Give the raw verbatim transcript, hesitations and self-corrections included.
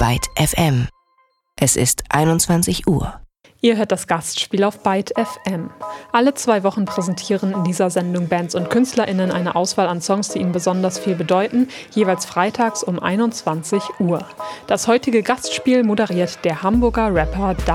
Byte F M. Es ist einundzwanzig Uhr. Ihr hört das Gastspiel auf Byte F M. Alle zwei Wochen präsentieren in dieser Sendung Bands und KünstlerInnen eine Auswahl an Songs, die ihnen besonders viel bedeuten, jeweils freitags um einundzwanzig Uhr. Das heutige Gastspiel moderiert der Hamburger Rapper